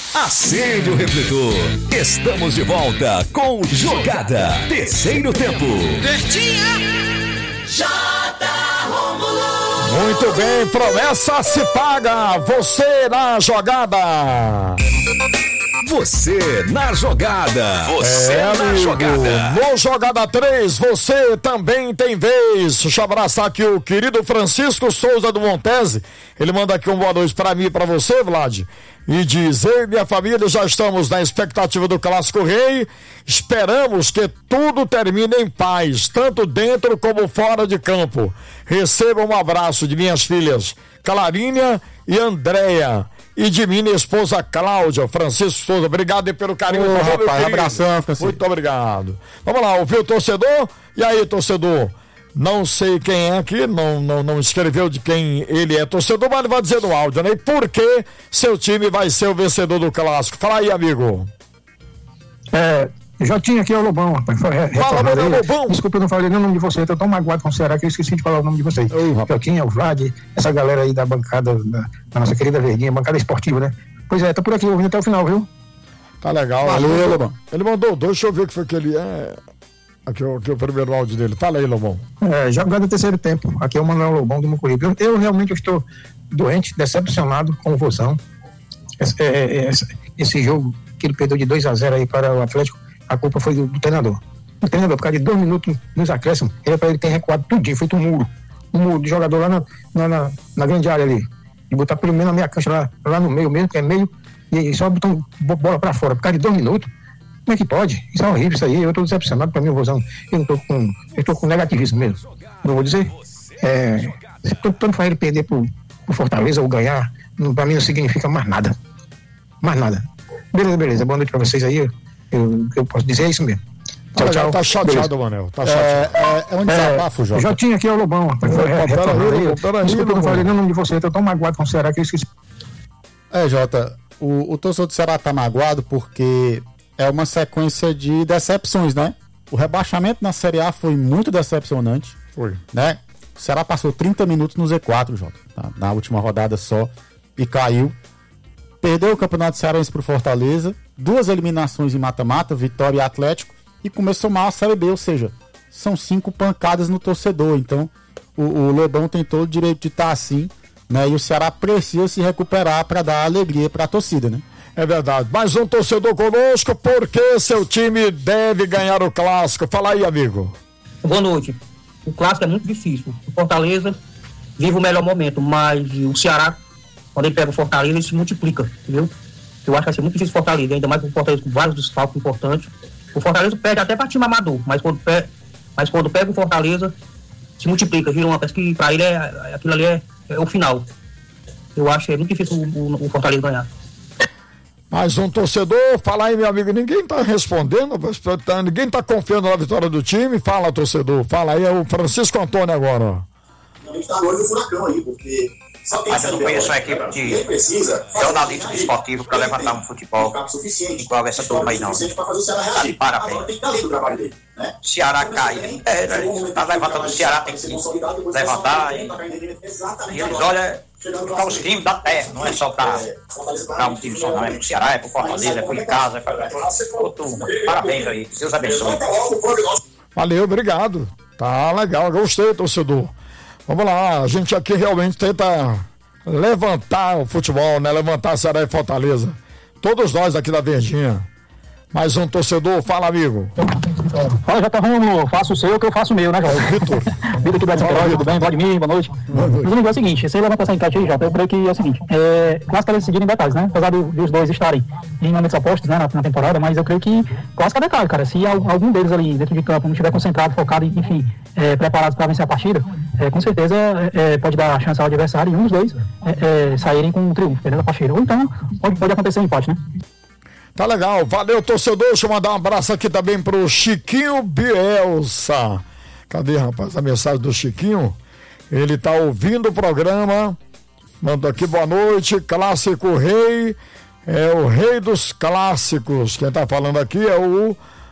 Acende o refletor. Estamos de volta com Jogada. Terceiro tempo. Muito bem, promessa se paga. Você na jogada. Você na jogada. Você na jogada. No Jogada 3, você também tem vez. Deixa eu abraçar aqui o querido Francisco Souza do Montese. Ele manda aqui boa noite pra mim e pra você, Vlad. E diz: eu e minha família já estamos na expectativa do Clássico Rei. Esperamos que tudo termine em paz, tanto dentro como fora de campo. Receba um abraço de minhas filhas Clarinha e Andréia. E de minha esposa Cláudia. Francisco Souza, obrigado aí pelo carinho. Rapaz, abração, Francisco. Muito obrigado. Vamos lá, ouviu o torcedor? E aí, torcedor? Não sei quem é aqui, não escreveu de quem ele é torcedor, mas ele vai dizer no áudio, né? E por que seu time vai ser o vencedor do Clássico? Fala aí, amigo. Jotinha aqui é o Lobão, rapaz. Fala, meu Lobão. Desculpa, eu não falei nem o nome de você, eu tô tão magoado com o Ceará que eu esqueci de falar o nome de vocês. Jotinha, o Vlad, essa galera aí da bancada, da nossa querida Verdinha, bancada esportiva, né? Pois é, tô por aqui ouvindo até o final, viu? Tá legal. Valeu, Lobão. Ele mandou dois, deixa eu ver o que foi que ele é. Aqui o primeiro áudio dele. Fala aí, Lobão. Jogada terceiro tempo. Aqui é o Manuel Lobão do Mucuripe. Eu realmente estou doente, decepcionado com o Vozão. Esse jogo que ele perdeu de 2-0 aí para o Atlético, a culpa foi do treinador. O treinador, por causa de 2 minutos nos acréscimos, era para ele ter recuado tudinho, feito um muro de jogador lá na grande área ali. E botar pelo menos a meia cancha lá no meio mesmo, que é meio, e só botar bola para fora, por causa de 2 minutos. Como é que pode? Isso é horrível, isso aí. Eu estou decepcionado para mim, o Vozão. Eu estou com negativismo mesmo. Não vou dizer. Tanto para ele perder pro Fortaleza ou ganhar, para mim não significa mais nada. Mais nada. Beleza. Boa noite para vocês aí. Eu posso dizer isso mesmo. Tchau. Tá chateado, Manel. Tá chateado. É um desabafo, Jota. Jotinha aqui é o Lobão. Peraí. Desculpa, eu não falei nem o nome de você. Eu tô tão magoado com o Ceará que eu esqueci. Jota, o torcedor do Ceará tá magoado porque é uma sequência de decepções, né? O rebaixamento na Série A foi muito decepcionante. Foi. Né? O Ceará passou 30 minutos no Z4, Jota, na última rodada só, e caiu. Perdeu o Campeonato Cearense pro Fortaleza, 2 eliminações em mata-mata, Vitória e Atlético, e começou mal a Série B, ou seja, são 5 pancadas no torcedor. Então, o Lobão tem todo o direito de estar assim, né? E o Ceará precisa se recuperar para dar alegria para a torcida, né? É verdade. Mais um torcedor conosco, porque seu time deve ganhar o Clássico. Fala aí, amigo. Boa noite. O Clássico é muito difícil. O Fortaleza vive o melhor momento, mas o Ceará, quando ele pega o Fortaleza, ele se multiplica, entendeu? Eu acho que vai ser muito difícil o Fortaleza, ainda mais com o Fortaleza com vários desfalques importantes. O Fortaleza perde até para time amador, mas quando pega o Fortaleza, se multiplica, vira uma peça que para ele aquilo ali é o final. Eu acho que é muito difícil o Fortaleza ganhar. Mais um torcedor, fala aí, meu amigo. Ninguém tá respondendo, ninguém tá confiando na vitória do time. Fala, torcedor, fala aí, é o Francisco Antônio agora, ó. A gente tá no olho do furacão aí, porque mas eu não conheço a equipe de jornalista desportivo para levantar um futebol igual essa turma aí, não. Tá de parabéns. Ceará cai. Tá levantando o Ceará, tem que levantar. E eles olham para os times da terra, não é só para um time só, não. É pro Ceará, é pro Fortaleza, é pro Icasa, é pra turma. Parabéns aí. Deus abençoe. Valeu, obrigado. Tá legal, gostei, torcedor. Vamos lá, a gente aqui realmente tenta levantar o futebol, né? Levantar Ceará e Fortaleza. Todos nós aqui da Verdinha. Mais um torcedor, fala, amigo. Fala, Jota Romulo, faço o seu que eu faço o meu, né, Jota? Vitor. Vitor aqui do Edson, tudo bem? Vladimir, boa noite. Mas o negócio é o seguinte, você levantar essa enquete aí, Jota, eu creio que é o seguinte, clássico é decidido em detalhes, né? Apesar dos dois estarem em momentos opostos, né, na temporada, mas eu creio que clássico é detalhe, cara. Se algum deles ali dentro de campo não estiver concentrado, focado, enfim, preparados para vencer a partida, com certeza pode dar chance ao adversário e um dos dois saírem com um triunfo, dentro da partida. Ou então pode acontecer um empate, né? Tá legal, valeu, torcedor. Deixa eu mandar um abraço aqui também pro Chiquinho Bielsa. Cadê, rapaz, a mensagem do Chiquinho? Ele tá ouvindo o programa. Mandou aqui, boa noite. Clássico Rei, é o rei dos clássicos. Quem tá falando aqui é o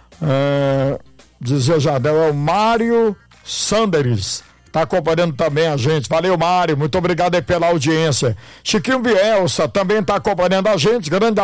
dizia Jardel, é o Mário Sanders. Tá acompanhando também a gente. Valeu, Mário. Muito obrigado aí pela audiência. Chiquinho Bielsa também tá acompanhando a gente. Grande